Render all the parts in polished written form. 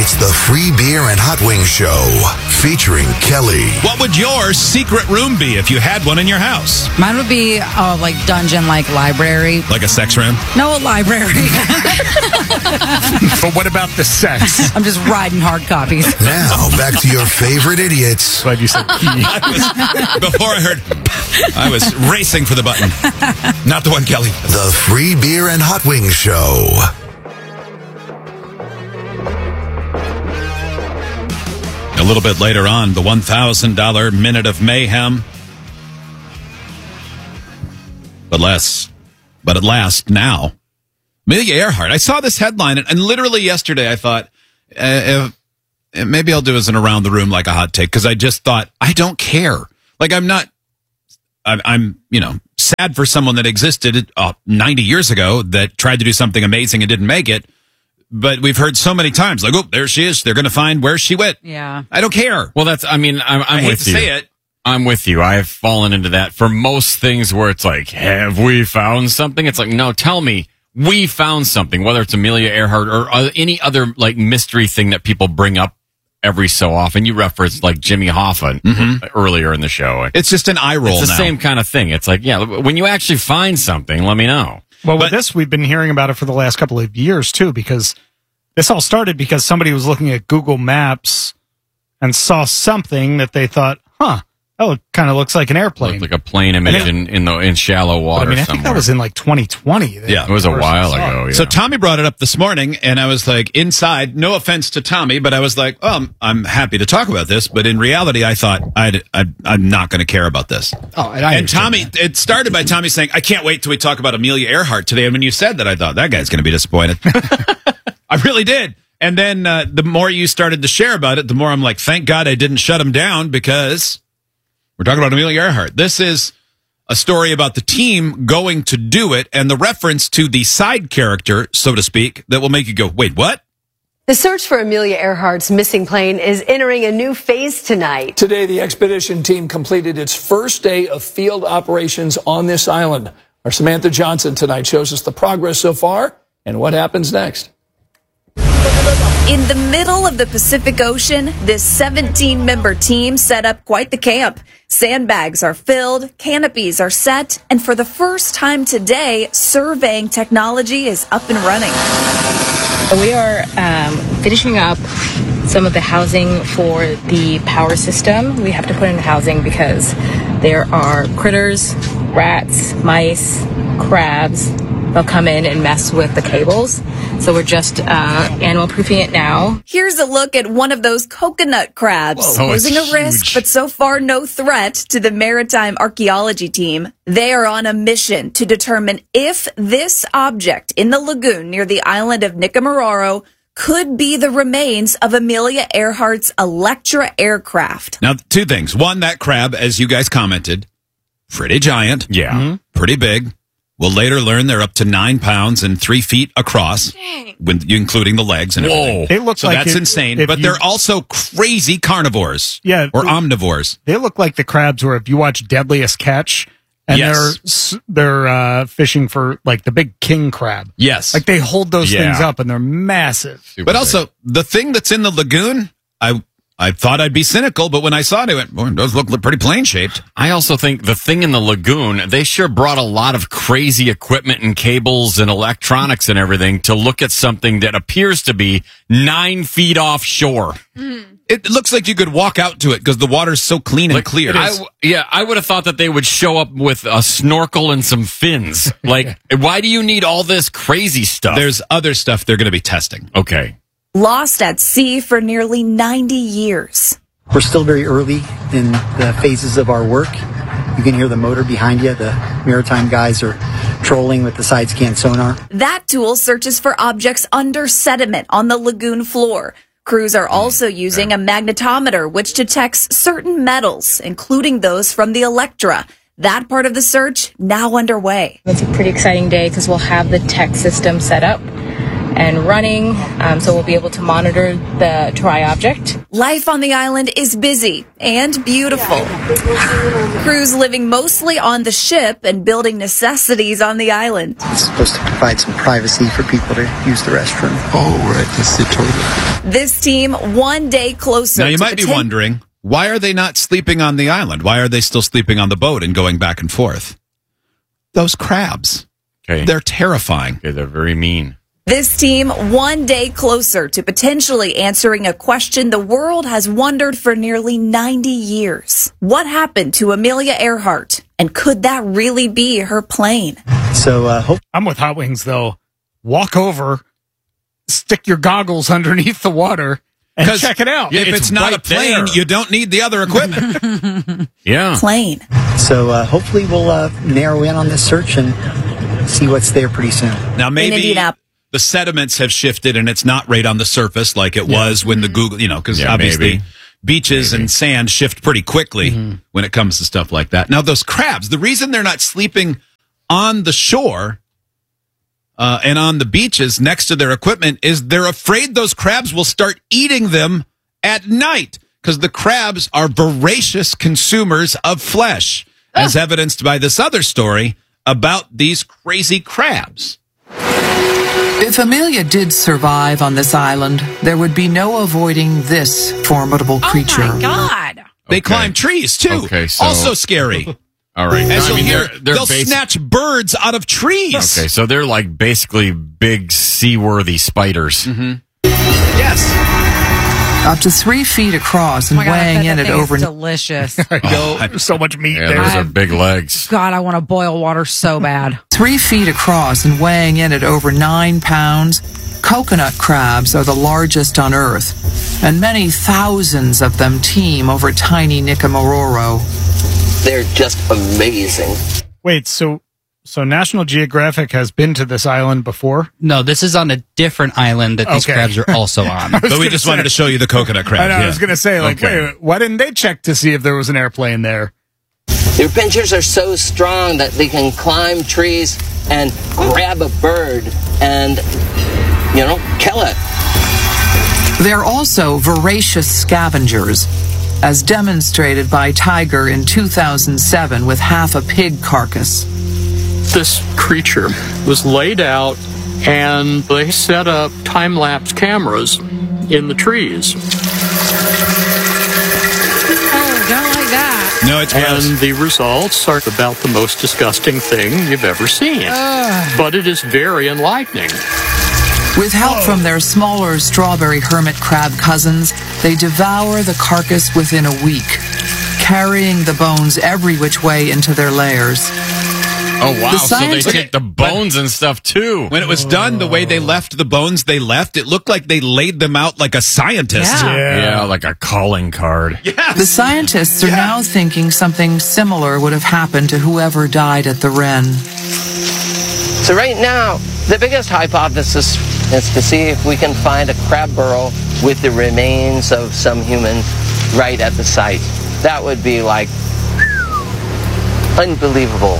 It's the Free Beer and Hot Wings Show, featuring Kelly. What would your secret room be if you had one in your house? Mine would be like dungeon, like library. Like a sex room? No, a library. But what about the sex? I'm just riding hard copies. Now, back to your favorite idiots. Glad you said key. Before I heard, I was racing for the button. Not the one, Kelly. The Free Beer and Hot Wings Show. A little bit later on, the $1,000 Minute of Mayhem. But at last, now, Amelia Earhart. I saw this headline, and literally yesterday I thought, maybe I'll do as an around the room like a hot take, because I just thought, I don't care. Like, I'm sad for someone that existed 90 years ago that tried to do something amazing and didn't make it. But we've heard so many times, like, oh, there she is. They're going to find where she went. Yeah. I don't care. Well, I'm I hate with to you. say it. I'm with you. I've fallen into that for most things where it's like, have we found something? It's like, no, tell me we found something, whether it's Amelia Earhart or any other like mystery thing that people bring up every so often. You referenced like Jimmy Hoffa earlier in the show. It's just an eye roll. It's the now. same kind of thing. It's like, yeah, when you actually find something, let me know. Well, with this, we've been hearing about it for the last couple of years, too, because this all started because somebody was looking at Google Maps and saw something that they thought, that kind of looks like an airplane. Looked like a plane image in shallow water I somewhere. think that was in like 2020. Yeah, it was a while ago. Yeah. So Tommy brought it up this morning, and I was like, inside, no offense to Tommy, but I was like, I'm happy to talk about this. But in reality, I thought I'm not going to care about this. Oh, and Tommy, it started by Tommy saying, I can't wait till we talk about Amelia Earhart today. And when you said that, I thought, that guy's going to be disappointed. I really did. And then the more you started to share about it, the more I'm like, thank God I didn't shut him down, because we're talking about Amelia Earhart. This is a story about the team going to do it, and the reference to the side character, so to speak, that will make you go, wait, what? The search for Amelia Earhart's missing plane is entering a new phase tonight. Today, the expedition team completed its first day of field operations on this island. Our Samantha Johnson tonight shows us the progress so far and what happens next. In the middle of the Pacific Ocean, this 17-member team set up quite the camp. Sandbags are filled, canopies are set, and for the first time today, surveying technology is up and running. We are finishing up some of the housing for the power system. We have to put in housing because there are critters, rats, mice, crabs. They'll come in and mess with the cables. So we're just animal proofing it now. Here's a look at one of those coconut crabs, posing a risk, but so far no threat to the maritime archaeology team. They are on a mission to determine if this object in the lagoon near the island of Nicomaroro could be the remains of Amelia Earhart's Electra aircraft. Now, two things. One, that crab, as you guys commented, pretty giant. Yeah. Pretty big. We'll later learn they're up to 9 pounds and 3 feet across, including the legs and everything. They look so like that's insane. But they're also crazy carnivores. Yeah, or omnivores. They look like the crabs where if you watch Deadliest Catch, and they're fishing for like the big king crab. Yes. Like they hold those things up and they're massive. But also, the thing that's in the lagoon, I thought I'd be cynical, but when I saw it, I went, it does look pretty plane-shaped. I also think the thing in the lagoon, they sure brought a lot of crazy equipment and cables and electronics and everything to look at something that appears to be 9 feet offshore. It looks like you could walk out to it because the water's so clean and clear. I would have thought that they would show up with a snorkel and some fins. Like, why do you need all this crazy stuff? There's other stuff they're going to be testing. Okay. Lost at sea for nearly 90 years. We're still very early in the phases of our work. You can hear the motor behind you. The maritime guys are trolling with the side scan sonar. That tool searches for objects under sediment on the lagoon floor. Crews are also using a magnetometer, which detects certain metals, including those from the Electra. That part of the search now underway. It's a pretty exciting day because we'll have the tech system set up. and running, so we'll be able to monitor the TRI object. Life on the island is busy and beautiful. Crews living mostly on the ship and building necessities on the island. It's supposed to provide some privacy for people to use the restroom. Oh, right. That's the toilet. This team one day closer. Now, you to might be wondering, why are they not sleeping on the island? Why are they still sleeping on the boat and going back and forth? Those crabs. Okay. They're terrifying. Okay, they're very mean. This team one day closer to potentially answering a question the world has wondered for nearly 90 years. What happened to Amelia Earhart? And could that really be her plane? So I'm with Hot Wings, though. Walk over, stick your goggles underneath the water, and check it out. If it's not right a plane, there. you don't need the other equipment. Yeah. Plane. So hopefully we'll narrow in on this search and see what's there pretty soon. Now, In maybe Indianapolis. the sediments have shifted and it's not right on the surface like it was when the Google, because Yeah, obviously maybe. beaches and sand shift pretty quickly when it comes to stuff like that. Now, those crabs, the reason they're not sleeping on the shore and on the beaches next to their equipment is they're afraid those crabs will start eating them at night because the crabs are voracious consumers of flesh, as evidenced by this other story about these crazy crabs. If Amelia did survive on this island, there would be no avoiding this formidable creature. Oh my God. They climb trees, too. Okay, so- also scary. All right. As you'll hear, they're they'll snatch birds out of trees. Okay, so they're like basically big seaworthy spiders. Yes. Up to 3 feet across Oh and my God, I weighing bet in that at thing is over... delicious. There's so much meat Yeah, there. those are big legs. God, I want to boil water so bad. 3 feet across and weighing in at over 9 pounds, coconut crabs are the largest on Earth, and many thousands of them teem over tiny Nicomaroro. They're just amazing. Wait, so National Geographic has been to this island before? No, this is on a different island that these crabs are also on. But we just wanted to show you the coconut crabs. I know, yeah. I was going to say, wait, why didn't they check to see if there was an airplane there? Their pinchers are so strong that they can climb trees and grab a bird and, kill it. They're also voracious scavengers, as demonstrated by Tiger in 2007 with half a pig carcass. This creature was laid out and they set up time-lapse cameras in the trees. Oh, don't like that. No, it's gross. And the results are about the most disgusting thing you've ever seen. But it is very enlightening. With help from their smaller strawberry hermit crab cousins, they devour the carcass within a week, carrying the bones every which way into their lairs. Oh, wow. The So they science- take the bones and stuff, too. When it was done, the way they left the bones they left, it looked like they laid them out like a scientist. Yeah, like a calling card. The scientists are now thinking something similar would have happened to whoever died at the Wren. So right now, the biggest hypothesis is to see if we can find a crab burrow with the remains of some human right at the site. That would be like unbelievable.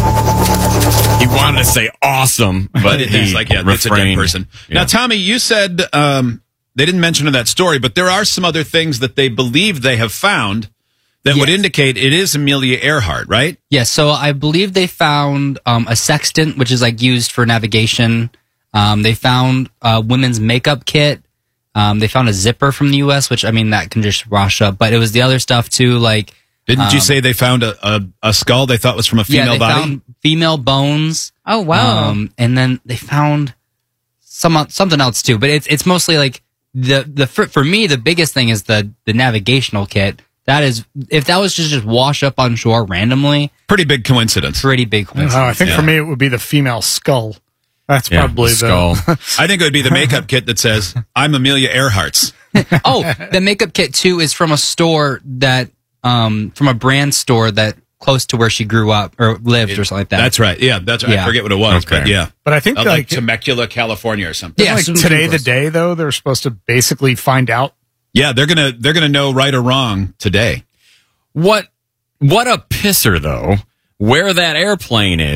He wanted to say awesome, but he's like, yeah, that's a dead refrained. person. Yeah. Now, Tommy, you said they didn't mention in that story, but there are some other things that they believe they have found that would indicate it is Amelia Earhart, right? Yes, so I believe they found a sextant, which is like used for navigation. They found a women's makeup kit. They found a zipper from the U.S., which, I mean, that can just wash up. But it was the other stuff, too, like... Didn't you say they found a skull they thought was from a female they body? found female bones. Oh, wow. And then they found something else, too. But it's mostly like... For me, the biggest thing is the navigational kit. That is, if that was just wash up on shore randomly... Pretty big coincidence. Pretty big coincidence. I think for me it would be the female skull. That's Yeah, probably the skull. I think it would be the makeup kit that says, I'm Amelia Earhart's. Oh, the makeup kit, too, is from a store that... from a brand store that close to where she grew up or lived or something like that. That's right. Yeah, that's right. Yeah. I forget what it was, but yeah. But I think like Temecula, California or something. like today the day though they're supposed to basically find out. Yeah, they're gonna know right or wrong today. What a pisser, though, where that airplane is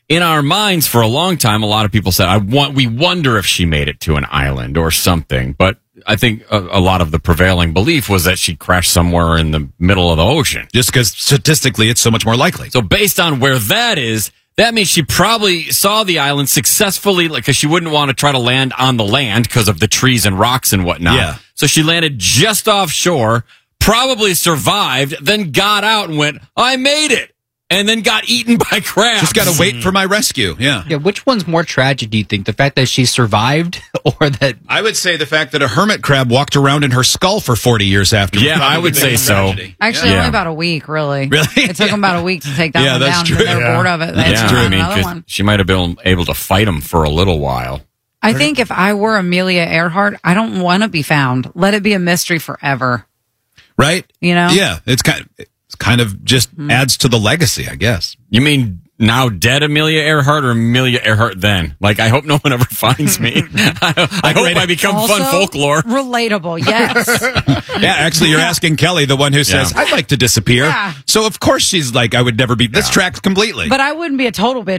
in our minds for a long time, a lot of people said, we wonder if she made it to an island or something. But I think a lot of the prevailing belief was that she crashed somewhere in the middle of the ocean. Just because statistically it's so much more likely. So based on where that is, that means she probably saw the island successfully, because she wouldn't want to try to land on the land because of the trees and rocks and whatnot. Yeah. So she landed just offshore, probably survived, then got out and went, I made it. And then got eaten by crabs. Just got to wait for my rescue. Yeah. Yeah. Which one's more tragic, do you think? The fact that she survived or that. I would say the fact that a hermit crab walked around in her skull for 40 years after. Yeah, I would say so. Actually, only about a week, really. Really? It took them about a week to take that one that's down. true. They were bored of it. They That's just true. found another one. She might have been able to fight him for a little while. I think if I were Amelia Earhart, I don't want to be found. Let it be a mystery forever. Right? You know? Yeah. It's kind of just adds to the legacy, I guess. You mean now dead Amelia Earhart or Amelia Earhart then? Like, I hope no one ever finds me. I hope I become Also, fun folklore. Relatable, yes. Yeah, actually, you're asking Kelly, the one who says, I'd like to disappear. Yeah. So, of course, she's like, I would never be. This tracks completely. But I wouldn't be a total bitch